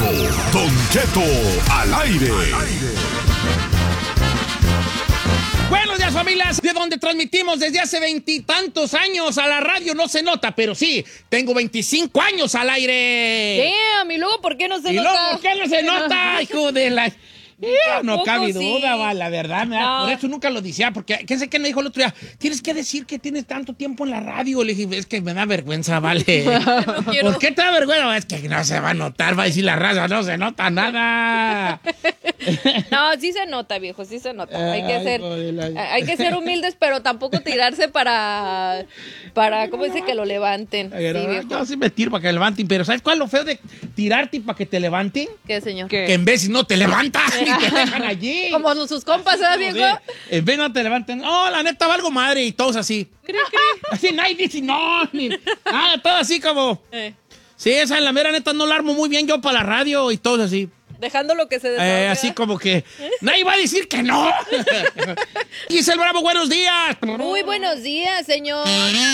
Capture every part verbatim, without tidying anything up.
Cheto, Don Cheto al aire. Buenos días, familias, de donde transmitimos desde hace veintitantos años a la radio. No se nota, pero sí, tengo veinticinco años al aire. Damn, y luego, ¿por qué no se ¿Y nota? luego por qué no se nota, hijo de la...? Yeah, no Tampoco cabe sí. duda, va, la verdad, me da- No. por eso nunca lo decía, porque ¿qué sé qué me dijo el otro día? Tienes que decir que tienes tanto tiempo en la radio. Le dije, es que me da vergüenza, vale. No quiero. ¿Por qué te da vergüenza? Es que no se va a notar, va a decir la raza, no se nota nada. No, sí se nota, viejo, sí se nota. Hay que Ay, ser, hijo de la- hay que ser humildes, pero tampoco tirarse para, para, ¿cómo dice? Que lo levanten. Sí, Pero, viejo. yo sí me tiro para que me levanten, pero ¿sabes cuál es lo feo de tirarte para que te levanten? ¿Qué, señor? Que en vez no te levantan y te dejan allí. Como sus compas, ¿sabes, viejo? En vez no te levantan, no, la neta valgo madre, y todos así. Así nadie dice no, ni nada, todo así como. Eh, Sí, esa en la mera neta no la armo muy bien yo para la radio y todos así. dejando lo que se desahogue. Eh, así como que nadie va a decir que no. Giselle Bravo, buenos días. Muy buenos días, señor.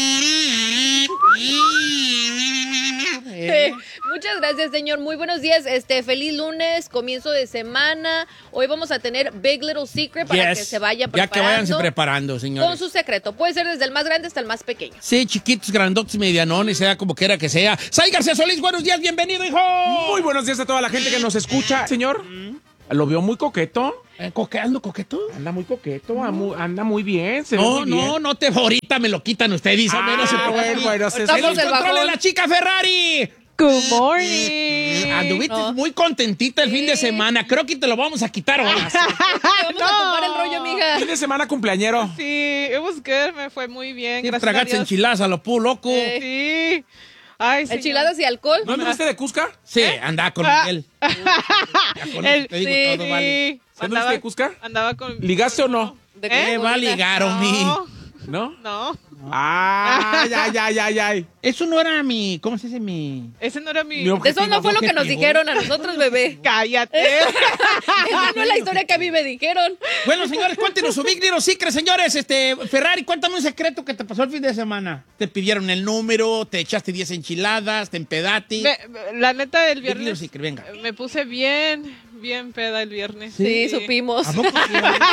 Eh, Muchas gracias, señor. Muy buenos días. Este, feliz lunes, comienzo de semana. Hoy vamos a tener Big Little Secret para yes. que se vaya Ya preparando. que váyanse preparando, Con señores. su secreto. Puede ser desde el más grande hasta el más pequeño. Sí, chiquitos, grandotes, medianones, sea como quiera que sea. Say García Solís, buenos días, bienvenido, hijo. Muy buenos días a toda la gente que nos escucha. Señor, lo veo muy coqueto. Eh, ¿Coqueando, coqueto? Anda muy coqueto, amu- anda muy bien. Se ve No, muy bien. no, no te ahorita me lo quitan ustedes. Ah, menos se bueno, bueno, se- Estamos En los el controles, bajón. la chica Ferrari. Good morning. Anduviste No. muy contentita el fin de semana. Creo que te lo vamos a quitar hoy. Vamos a tomar el rollo, amiga. Fin de semana cumpleañero. Sí, it was good, me fue muy bien, gracias a Tragaste Dios. enchiladas a lo pu loco. Sí. Ay, señor. Enchiladas y alcohol. ¿No anduviste de Cusca? Sí, anda con Ah. Miguel. Ya con El- eso te digo sí, todo, vale. ¿Sí anduviste de Cusca? Andaba con... ¿Ligaste o no? De ¿Qué va a comida. ligar, homie? No, ¿No? no, Ah, ya, ya, ya, ya. Eso no era mi... ¿Cómo se dice mi...? ese no era mi... Mi De objetivo. eso no fue lo que nos objetivo. dijeron a nosotros, bebé. Cállate. Esa no es la historia que a mí me dijeron. Bueno, señores, cuéntenos su Big Little Secret, señores. Este, Ferrari, cuéntame un secreto que te pasó el fin de semana. Te pidieron el número, te echaste diez enchiladas, te empedaste. Me- la neta, el Big Little viernes Secret, venga. me puse bien, bien peda el viernes. Sí, supimos. ¿A poco sí?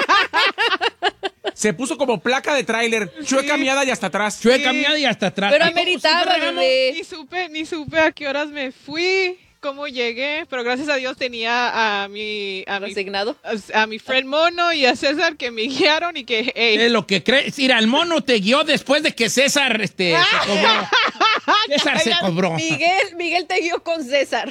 Se puso como placa de tráiler, chueca miada y hasta atrás. Chueca, miada y hasta atrás. Pero ¿A poco sí, ameritaba, Ferragamo? bebé. Ni supe, ni supe a qué horas me fui, cómo llegué, pero gracias a Dios tenía a mi... A mi Resignado. a, a mi friend Mono y a César que me guiaron y que, hey, Es lo que crees. Mira, el mono te guió después de que César este, se cobró. César se cobró. Miguel, Miguel te guió con César.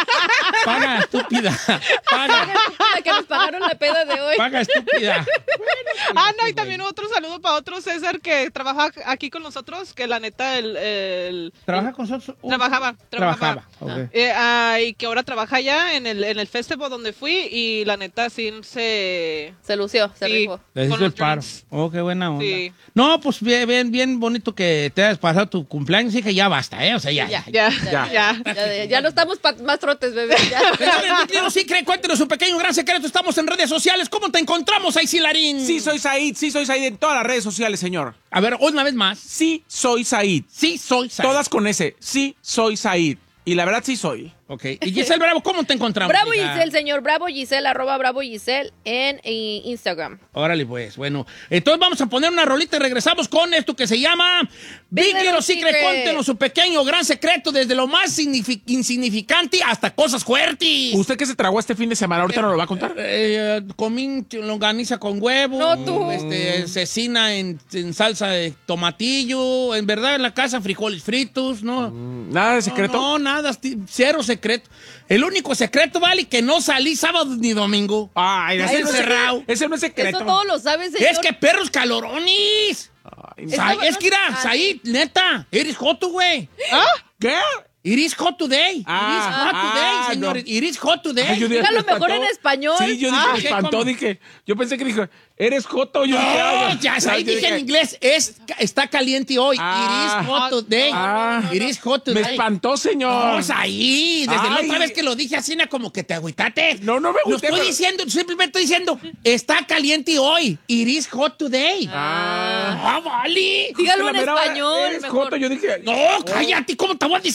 Paga, estúpida. Paga, La que nos pagaron la peda de hoy. paga, estúpida. ah, no, y también otro saludo para otro César que trabaja aquí con nosotros, que la neta, el... el- ¿Trabaja con nosotros? Uh, Trabajaba, trabajaba. Trabajaba, ok. eh, ah, y que ahora trabaja allá en el, en el festival donde fui y la neta sí se... Se lució, se Sí. rifó. Le hizo con el los paro. drinks. Oh, qué buena onda. Sí. No, pues bien, bien, bien bonito que te hayas pasado tu cumpleaños y que ya basta, ¿eh? O sea, ya. Ya, Ya, Ya, ya. ya, ya, ya no estamos pa- más trotes, bebé. Ya. Señores, Big Little Secret, cuéntenos un pequeño gran secreto. Estamos en redes sociales. ¿Cómo te encontramos ahí, Silarín? Sí soy Said, sí soy Said en todas las redes sociales, señor. A ver, una vez más. Sí soy Said. Sí, soy Said. Todas con ese. Sí soy Said. Y la verdad sí soy. Ok. Y Giselle Bravo, ¿cómo te encontramos? Bravo hija? Giselle, señor. Bravo Giselle, arroba Bravo Giselle en eh, Instagram. Órale, pues. Bueno, entonces vamos a poner una rolita y regresamos con esto que se llama Big, Big Little Little Secret. Secret. Cuéntenos su pequeño gran secreto, desde lo más signifi- insignificante hasta cosas fuertes. ¿Usted qué se tragó este fin de semana? ¿Ahorita nos lo va a contar? Eh, comí longaniza con huevo. No, tú. Este, cecina en, en salsa de tomatillo. En verdad, en la casa, frijoles fritos, ¿no? ¿Nada de secreto? No, no, nada, sti- cero secreto. El único secreto, vale, que no salí sábado ni domingo. Ay, ese, Ay, no es encerrado. secreto. Ese no es secreto. Eso todos lo saben, señor. Es que perros calorones. Ay, Sa- Eso- es que era, Ah, Said, neta, eres joto, güey. ¿Qué? It is hot today. Ah, It is hot ah, today, señores. no. It is hot today. Ay, yo dije, Dígalo me mejor espantó. en español. Sí, yo dije, Ah, me ¿qué? espantó, ¿Cómo? dije, yo pensé que dijo, eres joto, yo dije, No, ah, ya, yo ahí dije en inglés, es, está caliente hoy. Ah. It is hot today. Ah. It is hot Me today. espantó, señor. No, ahí, desde la Ay. otra vez que lo dije así, era como que te agüitaste. No, no me Lo agüité, estoy pero- diciendo, simplemente estoy diciendo, está caliente hoy. It is hot today. Ah. Ah, vale. Dígalo La en mera hora, español. Eres mejor. joto, yo dije, No, cállate, ¿cómo te voy a decir eso? Y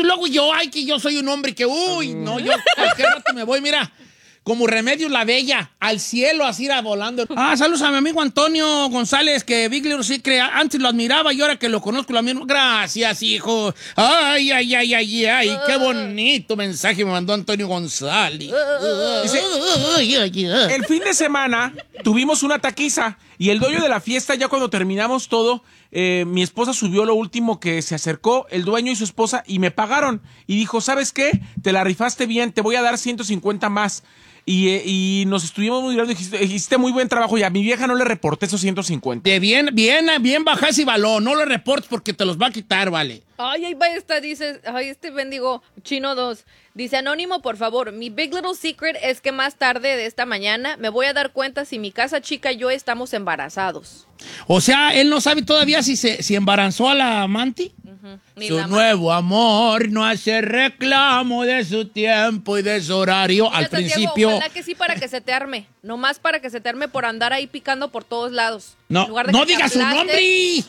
luego yo, ay, que yo soy un hombre que, uy, no, yo cualquier rato me voy, mira. Como Remedios la Bella, al cielo así irá volando. Ah, saludos a mi amigo Antonio González, que Big Little Secret, antes lo admiraba y ahora que lo conozco lo admiro. Gracias, hijo. Ay, ay, ay, ay, ay, qué bonito mensaje me mandó Antonio González. Dice, Ay, ay, ay. el fin de semana tuvimos una taquiza y el dueño de la fiesta, ya cuando terminamos todo, eh, mi esposa subió lo último que se acercó, el dueño y su esposa, y me pagaron. Y dijo, ¿sabes qué? Te la rifaste bien, te voy a dar ciento cincuenta más. Y, eh, y nos estuvimos muy mirando y dijiste, hiciste muy buen trabajo y a mi vieja no le reporté esos ciento cincuenta. De bien, bien, bien bajas y balón. No lo reportes porque te los va a quitar, vale. Ay, ahí va esta, dice, ay, este bendigo, Chino dos. Dice, Anónimo, por favor, mi Big Little Secret es que más tarde de esta mañana me voy a dar cuenta si mi casa chica y yo estamos embarazados. O sea, él no sabe todavía si se si embarazó a la amante. Ni Su la nuevo amor no hace reclamo de su tiempo y de su horario. Mira, Al Santiago, principio. ojalá que sí para que se te arme. Nomás para que se te arme por andar ahí picando por todos lados. No, En lugar de no que te digas su aplastes- nombre.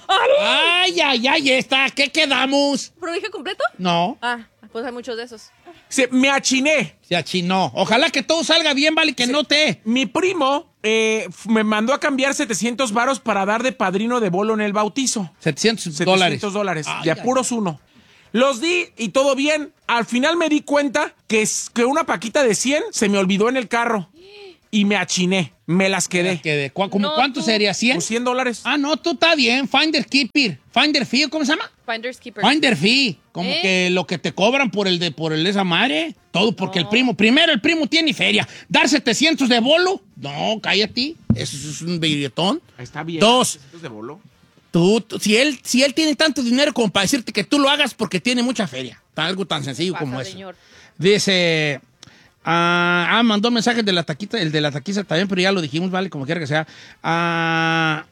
Ay, ay, ay, está. ¿Qué quedamos? ¿Pero dije completo? No, Ah, pues hay muchos de esos. Se, me achiné. se achinó. Ojalá que todo salga bien, vale, que no te. Mi primo eh, f- me mandó a cambiar setecientos varos para dar de padrino de bolo en el bautizo. setecientos dólares. setecientos dólares. Ay, De ay, apuros uno. Los di y todo bien. Al final me di cuenta que, es- que una paquita de cien se me olvidó en el carro. Y me achiné. Me las quedé. Que de, ¿cu- como No, ¿Cuánto tú. sería? ¿cien? Con cien dólares. Ah, no, tú está bien. Finder Keeper. Finder Fee, ¿cómo se llama? Finders Keepers. Finder Fee. Como ¿Eh? que lo que te cobran por el de por el de esa madre. Todo porque el primo, primero el primo tiene feria. Dar setecientos de bolo. No, cállate. Eso es un billetón. Está bien. Dos. setecientos de bolo. Tú, tú- si, él, si él tiene tanto dinero como para decirte que tú lo hagas porque tiene mucha feria. Algo tan sencillo Pasa, como eso. señor. Dice, ah, ah, mandó mensajes de la taquita, el de la taquiza también, pero ya lo dijimos, vale, como quiera que sea. Ah,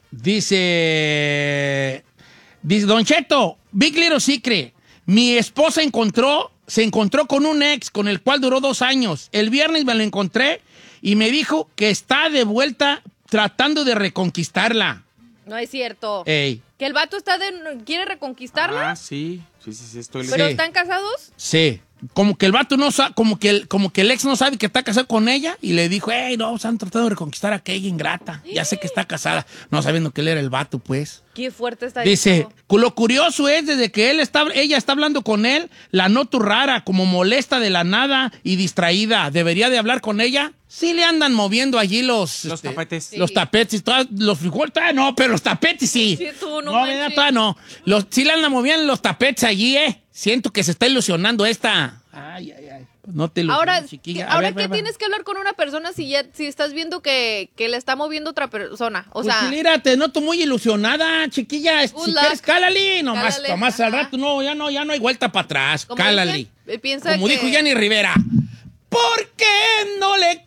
dice, dice, Don Cheto, Big Little Secret, mi esposa encontró, se encontró con un ex con el cual duró dos años. El viernes me lo encontré y me dijo que está de vuelta tratando de reconquistarla. No es cierto. Ey, Que el vato está de, quiere reconquistarla, Ah, sí. Sí, sí, sí. Estoy pero sí. ¿están casados? sí. Como que el vato no sabe, como que el, como que el ex no sabe que está casado con ella y le dijo, hey, no, se han tratado de reconquistar a aquella ingrata. Ya sé que está casada, no sabiendo que él era el vato, pues. Qué fuerte está Dice, eso. lo curioso es desde que él está, ella está hablando con él, la noto rara, como molesta de la nada y distraída. ¿Debería de hablar con ella? Sí le andan moviendo allí los... Los este, tapetes. Sí. Los tapetes, todas- los frijoles, todavía no, pero los tapetes sí. Sí, tú, no no, manches. ¿verdad? Todavía no. Los, sí le andan moviendo los tapetes allí, ¿eh? Siento que se está ilusionando esta. Ay, ay, ay. No te ilusiones, Ahora, chiquilla. ¿qué- A ahora ver, ¿qué ver, ver. tienes que hablar con una persona si ya si estás viendo que, que le está moviendo otra persona? O Pues sea, mira, te noto muy ilusionada, chiquilla. Good Si luck. quieres, cálale. Nomás, Cálale, nomás al ajá. rato, no, ya no, ya no hay vuelta para atrás. como Cálale. dicen, eh, piensa Como que... dijo Jenny Rivera. ¿Por qué no le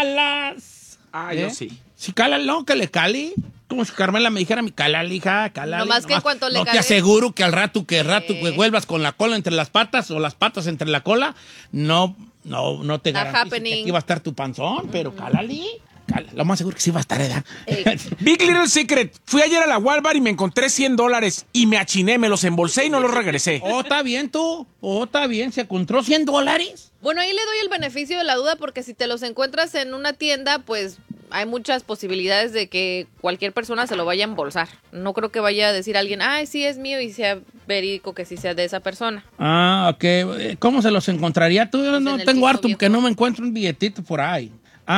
calas? Ah, ¿Eh? yo sí. Si cálale, no, que le cale. Como si Carmela me dijera, mi cálale, hija, cálale. Nomás que en cuanto le No te cale- aseguro que al rato, que al rato Eh. que vuelvas con la cola entre las patas o las patas entre la cola, no, no, no te Not garantizo que happening. aquí va a estar tu panzón, pero cálale. Cálale. Lo más seguro que sí va a estar, ¿verdad? Ey. Big Little Secret. Fui ayer a la Walmart y me encontré cien dólares. Y me achiné, me los embolsé y no los regresé. Oh, está bien tú. Oh, está bien. Se encontró cien dólares. Bueno, ahí le doy el beneficio de la duda porque si te los encuentras en una tienda, pues hay muchas posibilidades de que cualquier persona se lo vaya a embolsar. No creo que vaya a decir alguien, ay, sí es mío y sea verídico que sí sea de esa persona. Ah, ok. Eh, ¿Cómo se los encontraría tú? Yo Pues no en el tengo piso harto viejo. porque no me encuentro un billetito por ahí.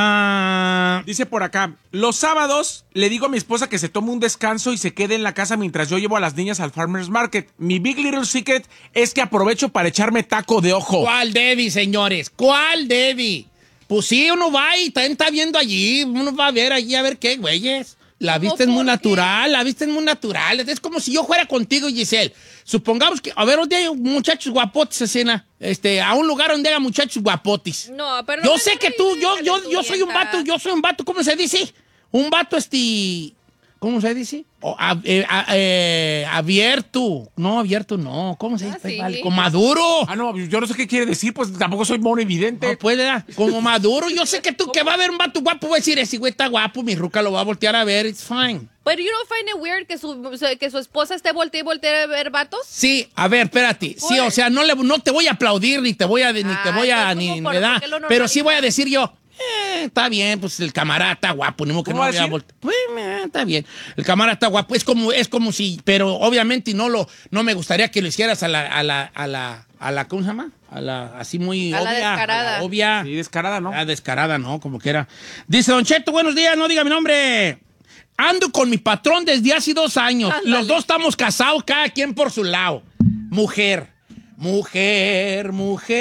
Ah, Dice por acá, los sábados le digo a mi esposa que se tome un descanso y se quede en la casa mientras yo llevo a las niñas al Farmer's Market. Mi Big Little Secret es que aprovecho para echarme taco de ojo. ¿cuál Debbie, señores? ¿Cuál Debbie? Pues sí, uno va y también está viendo allí. Uno va a ver allí a ver qué, güeyes. La ¿Cómo vista es muy por qué? natural, la vista es muy natural. Es como si yo fuera contigo, Giselle. Supongamos que, a ver, donde hay muchachos guapotes, escena, este, a un lugar donde haya muchachos guapotes. No, pero... Yo no sé me que tú, yo, digas yo, de yo tu soy un nieta. vato, yo soy un vato, ¿cómo se dice? Un vato, este, ¿cómo se dice? O, a- eh, a- eh, abierto. No, abierto no. ¿Cómo se Ah, dice? Pues, sí. vale, como maduro. Ah, no, yo no sé qué quiere decir, pues tampoco soy mono evidente. No puede, ¿verdad? Como maduro. Yo sé que tú que va a ver un vato guapo, va a decir, ese güey está guapo, mi ruca lo va a voltear a ver, it's fine. But you don't find it weird que su, que su esposa esté voltea y voltea a ver vatos? Sí, a ver, espérate. Sí, Pues. o sea, no, le, no te voy a aplaudir ni te voy a, ni te Ay, voy a, pues, ni, ¿cómo por- ¿verdad? por qué lo Pero sí voy a normalizan? decir yo, eh, está bien, pues el camarada está guapo, ni modo que ¿Cómo no va a voy a decir? voltear. Pues, eh, está bien. El camarada está guapo, es como, es como si, pero obviamente no lo, no me gustaría que lo hicieras a la, a la, a la, a la, ¿cómo se llama? A la, así muy A la obvia. descarada. A la obvia. Sí, descarada, ¿no? Ah, descarada, ¿no? Como que era. Dice Don Cheto, buenos días, no diga mi nombre. Ando con mi patrón desde hace dos años. Ándale. Los dos estamos casados, cada quien por su lado. Mujer, mujer,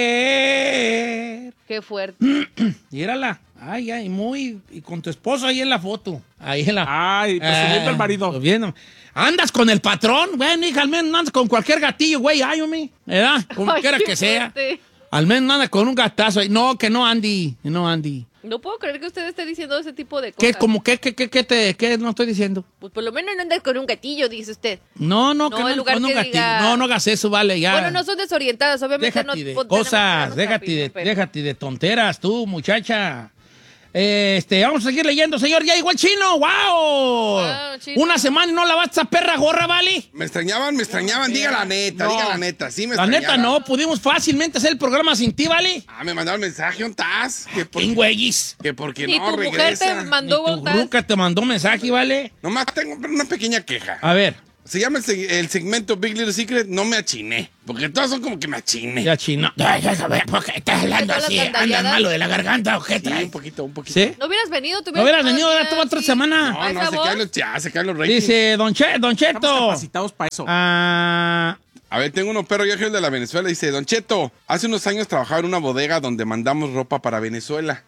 mujer. Qué fuerte. Mírala. Ay, ay, muy. Y con tu esposo ahí en la foto. Ahí en la. Ay, presumiendo Ah, al marido. viendo. ¿Andas con el patrón? Bueno, hija, al menos no andas con cualquier gatillo, güey. Ay, hombre. ¿Verdad? Como Ay, quiera qué que sea. fuerte. Al menos no anda con un gatazo ahí. No, que no, Andy. No, Andy. No puedo creer que usted esté diciendo ese tipo de ¿Qué, cosas. como, qué, qué, qué, qué te, qué no estoy diciendo? Pues por lo menos no andas con un gatillo, dice usted. No, no, No, que no en andes lugar con un que gatillo. diga- No, no hagas eso, vale, ya. Bueno, no son desorientadas, obviamente no Déjate de pon- tenemos que dar cosas, nuestra déjate de, opinión, pero- déjate de tonteras, tú, muchacha. Este, vamos a seguir leyendo, señor. Ya igual chino, wow. Wow, Chino. Una semana y no lavaste esa perra gorra, ¿vale? Me extrañaban, me extrañaban. Diga la neta, No. diga la neta. Sí me La neta extrañaban. no, pudimos fácilmente hacer el programa sin ti, ¿vale? Ah, me mandaron mensaje, ¿dónde estás? Que por- ¿Quién, güeyes? que porque Ni no tu mujer regresa. te mandó Ni tu botas. ruca te mandó mensaje, ¿vale? Nomás tengo una pequeña queja. A ver, Se llama el, seg- el segmento Big Little Secret, no me achiné. Porque todas son como que me achiné. ya chino. Ay, a ver, ¿por qué estás hablando ¿Todas las así? ¿Andas gandalladas? malo de la garganta o qué Sí, traes? un poquito, un poquito. ¿Sí? No hubieras venido, tú No hubieras venido, ahora toda otra semana. No, ¿A no, esa se voz? caen los, ya, se caen los ratings. Dice Don, che, Don Estamos Cheto. capacitados para eso. Ah, A ver, tengo unos perros yo de la Venezuela. Dice, Don Cheto, hace unos años trabajaba en una bodega donde mandamos ropa para Venezuela.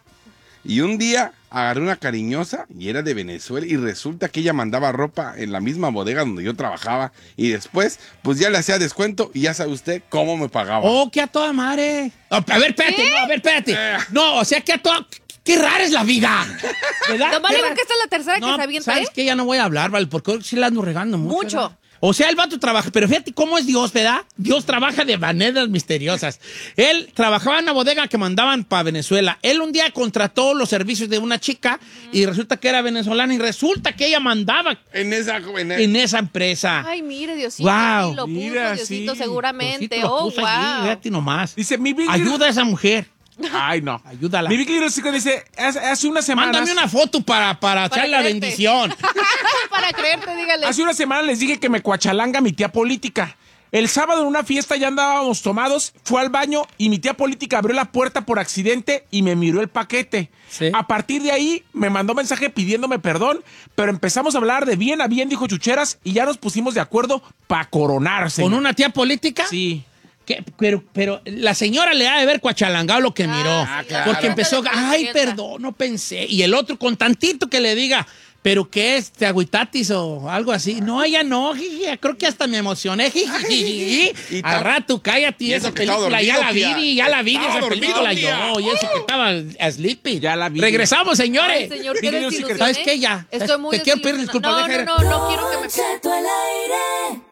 Y un día agarré una cariñosa y era de Venezuela y resulta que ella mandaba ropa en la misma bodega donde yo trabajaba y después pues ya le hacía descuento y ya sabe usted cómo me pagaba. oh, que a toda madre. Oh, a ver, espérate, no, a ver, espérate. Eh. No, o sea que a toda. Qué rara es la vida. ¿Verdad? Nomás Qué digo rara. que esta es la tercera que No, se avienta, ¿sabes ¿eh? qué? Ya no voy a hablar, ¿vale? Porque hoy sí la ando regando mucho. Mucho. ¿verdad? O sea, el vato trabaja, pero fíjate cómo es Dios, ¿verdad? Dios trabaja de maneras misteriosas. Él trabajaba en una bodega que mandaban para Venezuela. Él un día contrató los servicios de una chica y resulta que era venezolana y resulta que ella mandaba En esa... En en esa empresa. Ay, mire, Diosito, Wow. sí lo puso, Mira, Diosito, sí. seguramente. Diosito lo Oh, puso allí, wow. fíjate nomás. Dice, mi Big Little- Ayuda a esa mujer. Ay, no. Ayúdala. Mi Big Little Secret dice, hace, hace unas semanas... Mándame una foto para, para, Para echar la creerte. bendición. Para creerte, dígale. Hace una semana les dije que me cuachalanga mi tía política. El sábado en una fiesta ya andábamos tomados, fue al baño y mi tía política abrió la puerta por accidente y me miró el paquete. Sí. A partir de ahí me mandó mensaje pidiéndome perdón, pero empezamos a hablar de bien a bien, dijo Chucheras, y ya nos pusimos de acuerdo para coronarse. ¿Con una tía política? Sí. ¿Qué? Pero, pero la señora le ha de haber cuachalangado lo que miró. sí, claro. Porque empezó, Pero ay, despierta. perdón, no pensé. Y el otro con tantito que le diga, ¿pero qué es? ¿Te agüitatis o algo así? No, ella no, jiji, creo que hasta me emocioné. jiji. Y Al ta- rato, cállate, y eso esa que estaba película ya dormido, la tía. vi, ya la vi, Estaba esa dormido, película tía. yo. Y eso que estaba sleepy. Ya la vi. Regresamos, señores. Ay, señor, qué Big Little desilusión, Secret. ¿Sabes ¿eh? qué? Ya. Estoy muy Te quiero pedir desilusionada. disculpas, No, deja- no, no, no quiero que me... Cheto al aire.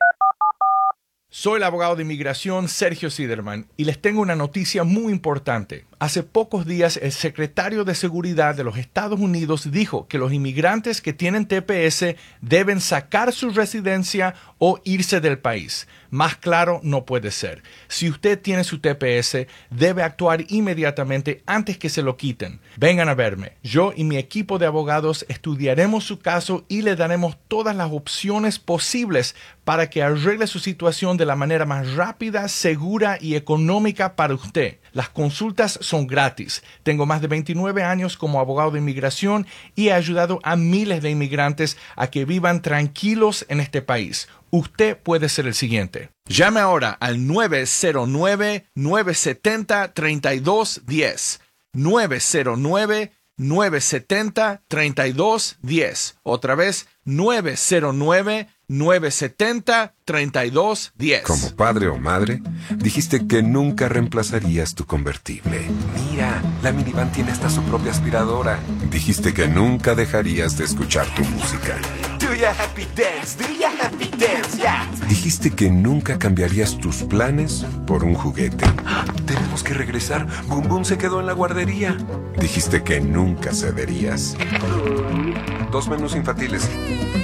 Soy el abogado de inmigración Sergio Siderman y les tengo una noticia muy importante. Hace pocos días el secretario de Seguridad de los Estados Unidos dijo que los inmigrantes que tienen T P S deben sacar su residencia o irse del país. Más claro no puede ser. Si usted tiene su T P S, debe actuar inmediatamente antes que se lo quiten. Vengan a verme. Yo y mi equipo de abogados estudiaremos su caso y le daremos todas las opciones posibles para que arregle su situación de la manera más rápida, segura y económica para usted. Las consultas son gratis. Tengo más de veintinueve años como abogado de inmigración y he ayudado a miles de inmigrantes a que vivan tranquilos en este país. Usted puede ser el siguiente. Llame ahora al nueve cero nueve, nueve siete cero, tres dos uno cero. nueve cero nueve, nueve siete cero, tres dos uno cero. Otra vez, nueve cero nueve, nueve siete cero, tres dos uno cero. Como padre o madre, dijiste que nunca reemplazarías tu convertible. Mira, la minivan tiene hasta su propia aspiradora. Dijiste que nunca dejarías de escuchar tu música. Do ya happy dance, do ya happy dance, yeah. Dijiste que nunca cambiarías tus planes por un juguete. Tenemos que regresar. Boom Boom se quedó en la guardería. Dijiste que nunca cederías. Dos menús infantiles.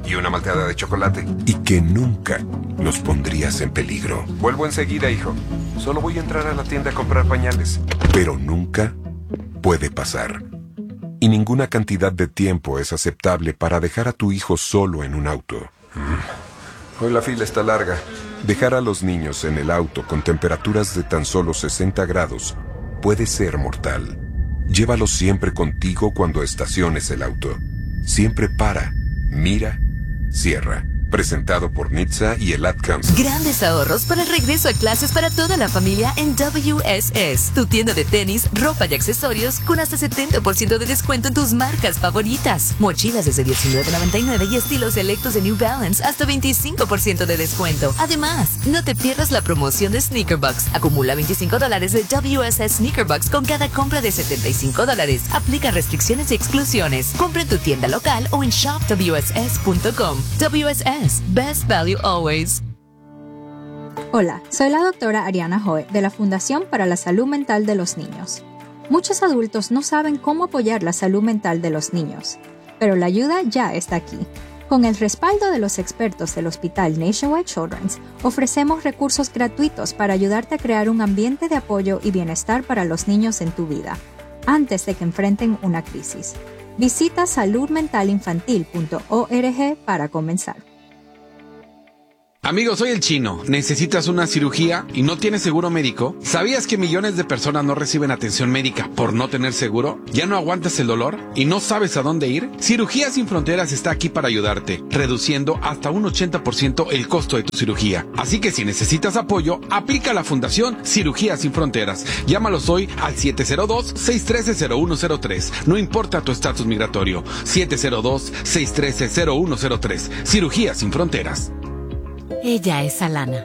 y una malteada de chocolate. Y que nunca los pondrías en peligro. Vuelvo enseguida, hijo. Solo voy a entrar a la tienda a comprar pañales. Pero nunca puede pasar. Y ninguna cantidad de tiempo es aceptable para dejar a tu hijo solo en un auto. Mm. Hoy la fila está larga. Dejar a los niños en el auto con temperaturas de tan solo sesenta grados puede ser mortal. Llévalos siempre contigo cuando estaciones el auto. Siempre para, mira, cierra. Presentado por N H T S A y el Ad Council. Grandes ahorros para el regreso a clases para toda la familia en W S S. Tu tienda de tenis, ropa y accesorios con hasta setenta por ciento de descuento en tus marcas favoritas. Mochilas desde diecinueve noventa y nueve y estilos selectos de New Balance hasta veinticinco por ciento de descuento. Además, no te pierdas la promoción de Sneaker Bucks. Acumula veinticinco dólares de W S S Sneaker Bucks con cada compra de setenta y cinco dólares. Aplica restricciones y exclusiones. Compra en tu tienda local o en shop w s s punto com. W S S. Best value always. Hola, soy la doctora Ariana Hoy de la Fundación para la Salud Mental de los Niños. Muchos adultos no saben cómo apoyar la salud mental de los niños, pero la ayuda ya está aquí. Con el respaldo de los expertos del Hospital Nationwide Children's, ofrecemos recursos gratuitos para ayudarte a crear un ambiente de apoyo y bienestar para los niños en tu vida, antes de que enfrenten una crisis. Visita salud mental infantil punto org para comenzar. Amigo, soy el Chino. ¿Necesitas una cirugía y no tienes seguro médico? ¿Sabías que millones de personas no reciben atención médica por no tener seguro? ¿Ya no aguantas el dolor y no sabes a dónde ir? Cirugías Sin Fronteras está aquí para ayudarte, reduciendo hasta un ochenta por ciento el costo de tu cirugía. Así que si necesitas apoyo, aplica a la Fundación Cirugías Sin Fronteras. Llámalos hoy al siete cero dos, seis uno tres, cero uno cero tres. No importa tu estatus migratorio. siete cero dos, seis uno tres, cero uno cero tres. Cirugías Sin Fronteras. Ella es Alana.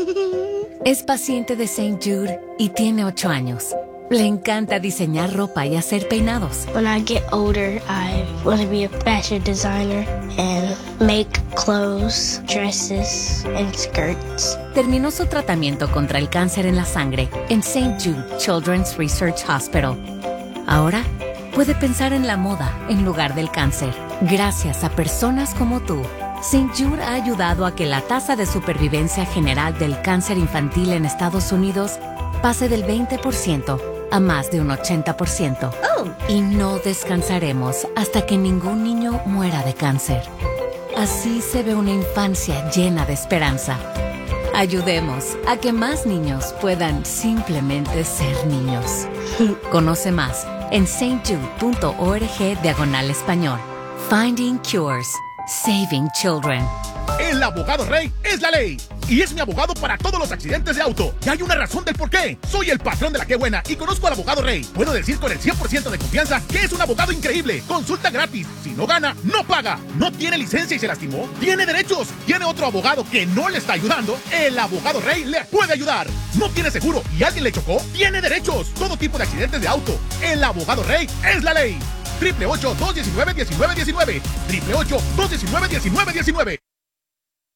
Es paciente de Saint Jude y tiene ocho años. Le encanta diseñar ropa y hacer peinados. When I get older, I want to be a fashion designer and make clothes, dresses, and skirts. Terminó su tratamiento contra el cáncer en la sangre en Saint Jude Children's Research Hospital. Ahora puede pensar en la moda en lugar del cáncer. Gracias a personas como tú, Saint Jude ha ayudado a que la tasa de supervivencia general del cáncer infantil en Estados Unidos pase del veinte por ciento a más de un ochenta por ciento. Oh. Y no descansaremos hasta que ningún niño muera de cáncer. Así se ve una infancia llena de esperanza. Ayudemos a que más niños puedan simplemente ser niños. Conoce más en saintjude punto org diagonal español. Finding Cures. Saving Children. El abogado Rey es la ley. Y es mi abogado para todos los accidentes de auto. Y hay una razón del por qué. Soy el patrón de la que buena y conozco al abogado Rey. Puedo decir con el cien por ciento de confianza que es un abogado increíble. Consulta gratis. Si no gana, no paga. No tiene licencia y se lastimó. Tiene derechos. Tiene otro abogado que no le está ayudando. El abogado Rey le puede ayudar. No tiene seguro y alguien le chocó. Tiene derechos. Todo tipo de accidentes de auto. El abogado Rey es la ley. triple ocho, dos uno nueve, uno nueve uno nueve. triple ocho, dos uno nueve, uno nueve uno nueve.